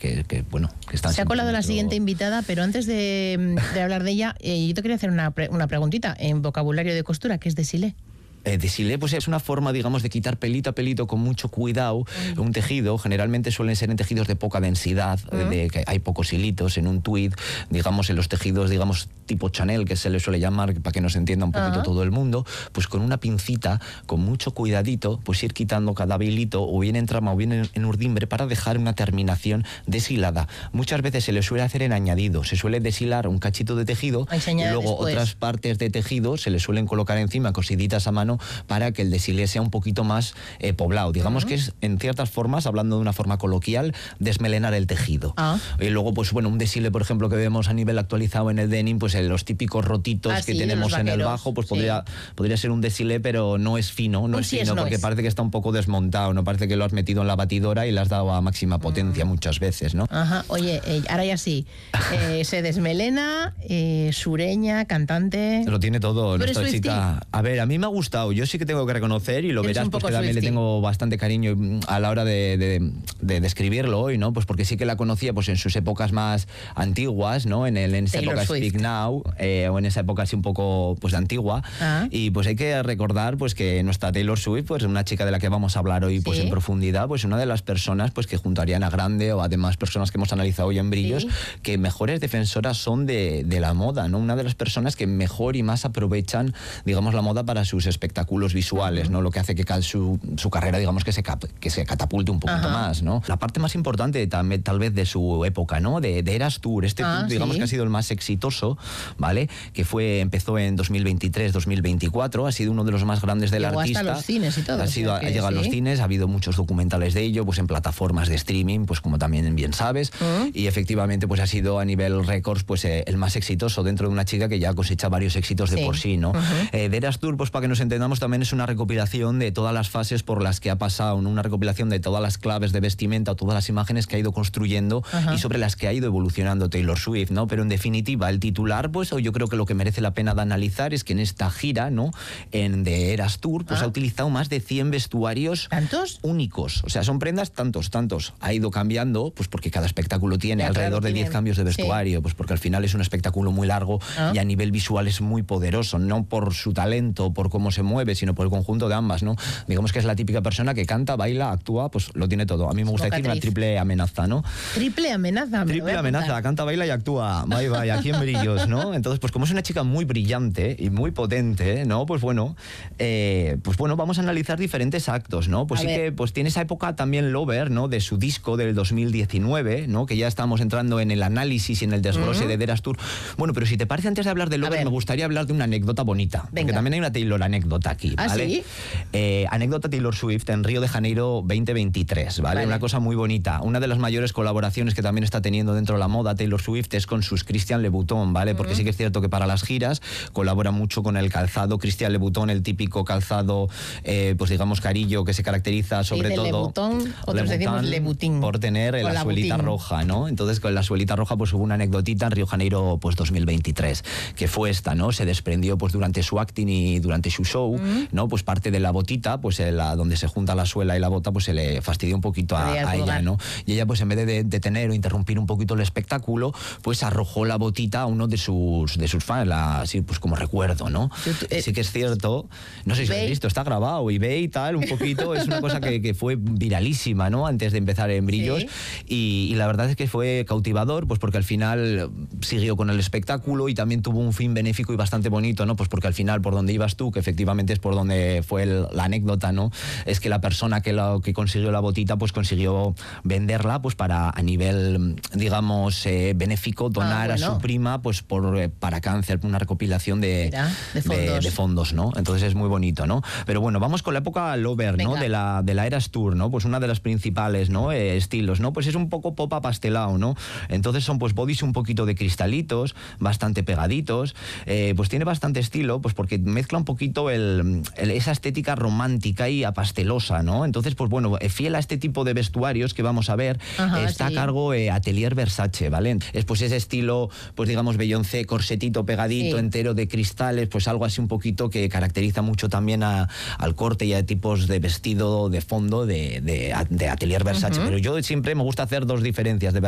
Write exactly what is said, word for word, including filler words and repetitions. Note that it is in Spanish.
que, que bueno, que están... Se ha colado la nuestro... siguiente invitada, pero antes de, de hablar de ella, eh, yo te quería hacer una, pre una preguntita en vocabulario de costura, ¿qué es désilé? Eh, désilé, pues es una forma, digamos, de quitar pelito a pelito con mucho cuidado. Mm. Un tejido, generalmente suelen ser en tejidos de poca densidad, mm. de que hay pocos hilitos, en un tweed, digamos, en los tejidos, digamos, tipo Chanel, que se le suele llamar, para que nos entienda un poquito uh-huh. todo el mundo, pues con una pincita, con mucho cuidadito, pues ir quitando cada hilito, o bien en trama o bien en, en urdimbre, para dejar una terminación deshilada. Muchas veces se le suele hacer en añadido, se suele deshilar un cachito de tejido y luego después. Otras partes de tejido se le suelen colocar encima cosiditas a mano para que el deshilé sea un poquito más eh, poblado. Digamos uh-huh. que es, en ciertas formas, hablando de una forma coloquial, desmelenar el tejido. Uh-huh. Y luego, pues bueno, un deshilé, por ejemplo, que vemos a nivel actualizado en el denim, pues eh, los típicos rotitos ah, que sí, tenemos en el bajo, pues sí. podría, podría ser un deshilé, pero no es fino, no un es sí fino, es, no porque es. parece que está un poco desmontado, no parece que lo has metido en la batidora y le has dado a máxima potencia uh-huh. muchas veces, ¿no? Ajá. Oye, eh, ahora ya sí, eh, se desmelena, eh, sureña, cantante... Lo tiene todo, nuestra chica. A ver, a mí me ha gustado. Yo sí que tengo que reconocer, y lo verás, pues que también le tengo bastante cariño a la hora de, de, de describirlo hoy, ¿no? Pues porque sí que la conocía pues en sus épocas más antiguas, ¿no? En, el, en esa Taylor época Swift. Speak Now, eh, o en esa época así un poco pues antigua. Ah. Y pues hay que recordar pues que nuestra Taylor Swift, pues una chica de la que vamos a hablar hoy pues ¿sí? en profundidad, pues una de las personas pues que junto a Ariana Grande o además personas que hemos analizado hoy en Brillos, ¿sí? que mejores defensoras son de, de la moda, ¿no? Una de las personas que mejor y más aprovechan, digamos, la moda para sus espectáculos visuales, uh-huh. ¿no? Lo que hace que su, su carrera, digamos, que se, cap, que se catapulte un poquito uh-huh. más, ¿no? La parte más importante tal, tal vez de su época, ¿no? De, de Eras Tour, este ah, tour, digamos, ¿sí? que ha sido el más exitoso, ¿vale? Que fue, empezó en dos mil veintitrés dos mil veinticuatro, ha sido uno de los más grandes del Llegó artista. Hasta los cines y todo. Ha, sido, ha llegado ¿sí? a los cines, ha habido muchos documentales de ello, pues en plataformas de streaming, pues como también bien sabes, uh-huh. y efectivamente pues ha sido a nivel récords pues eh, el más exitoso dentro de una chica que ya cosecha varios éxitos de sí. por sí, ¿no? Uh-huh. eh, de Eras Tour, pues para que nos entendamos, también es una recopilación de todas las fases por las que ha pasado, ¿no? Una recopilación de todas las claves de vestimenta, todas las imágenes que ha ido construyendo uh-huh. y sobre las que ha ido evolucionando Taylor Swift, ¿no? Pero en definitiva, el titular, pues yo creo que lo que merece la pena de analizar es que en esta gira, ¿no? En The Eras Tour, pues ah. ha utilizado más de cien vestuarios ¿Tantos? únicos. O sea, son prendas tantos, tantos. Ha ido cambiando, pues porque cada espectáculo tiene ya, alrededor claro, de diez cambios de vestuario, sí. pues porque al final es un espectáculo muy largo ah. y a nivel visual es muy poderoso, no por su talento, por cómo se mueve, sino por el conjunto de ambas, ¿no? Digamos que es la típica persona que canta, baila, actúa, pues lo tiene todo. A mí me gusta decir una triple amenaza, ¿no? Triple amenaza. Triple amenaza, canta, baila y actúa. Bye, bye, aquí en Brillos, ¿no? Entonces, pues como es una chica muy brillante y muy potente, ¿no? Pues bueno, eh, pues bueno, vamos a analizar diferentes actos, ¿no? Pues a sí ver. que pues tiene esa época también Lover, ¿no? De su disco del dos mil diecinueve, ¿no? Que ya estamos entrando en el análisis y en el desglose uh-huh. de The Eras Tour. Bueno, pero si te parece, antes de hablar de Lover, me gustaría hablar de una anécdota bonita. Venga. Porque también hay una Taylor anécdota aquí, ¿vale? ¿Ah, sí? Eh, anécdota Taylor Swift en Río de Janeiro veinte veintitrés, ¿vale? ¿vale? Una cosa muy bonita. Una de las mayores colaboraciones que también está teniendo dentro de la moda Taylor Swift es con sus Christian Louboutin, ¿vale? Uh-huh. Porque sí que es cierto que para las giras colabora mucho con el calzado Christian Louboutin, el típico calzado, eh, pues digamos, carillo, que se caracteriza sobre de todo... Louboutin, otros decimos Louboutin. Por tener la, la suelita boutin. roja, ¿no? Entonces con la suelita roja pues hubo una anecdotita en Río Janeiro pues dos mil veintitrés, que fue esta, ¿no? Se desprendió pues durante su acting y durante su show, uh-huh. ¿no? Pues parte de la botita, pues la, donde se junta la suela y la bota, pues se le fastidió un poquito a, a ella, ¿no? Y ella pues en vez de detener o interrumpir un poquito el espectáculo, pues arrojó la botita a uno de sus de sus fans, la, así pues como recuerdo, ¿no? Eh, sí que es cierto, no sé si lo has visto, está grabado y ve y tal, un poquito, es una cosa que, que fue viralísima, ¿no? Antes de empezar en Brillos, ¿sí? y, y la verdad es que fue cautivador, pues porque al final siguió con el espectáculo y también tuvo un fin benéfico y bastante bonito, ¿no? Pues porque al final por donde ibas tú, que efectivamente es por donde fue el, la anécdota, ¿no? Es que la persona que, la, que consiguió la botita, pues consiguió venderla, pues para a nivel, digamos, eh, benéfico, donar ah, bueno. a su prima, pues por eh, para cáncer, una recopilación de, Mira, de, fondos. De, de fondos, ¿no? Entonces es muy bonito, ¿no? Pero bueno, vamos con la época Lover, Venga. ¿no? De la, de la Eras Tour, ¿no? Pues una de las principales, ¿no? Eh, estilos, ¿no? Pues es un poco pop apastelado, ¿no? Entonces son pues bodys un poquito de cristalitos, bastante pegaditos, eh, pues tiene bastante estilo, pues porque mezcla un poquito el, el, esa estética romántica y apastelosa, ¿no? Entonces, pues bueno, fiel a este tipo de vestuarios que vamos a ver, Ajá, está sí. a cargo eh, Atelier Versace, ¿vale? Es pues ese estilo, pues digamos, Beyoncé, corsetito pegadito, sí. entero de cristales, pues algo así un poquito que caracteriza mucho también a, al corte y a tipos de vestido de fondo de, de, de Atelier Versace. Uh-huh. Pero yo siempre me gusta hacer dos diferencias, de